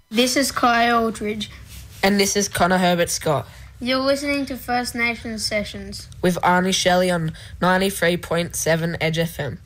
This is Kai Aldridge. And this is Connor Herbert Scott. You're listening to First Nations Sessions with Arnie Shelley on 93.7 Edge FM.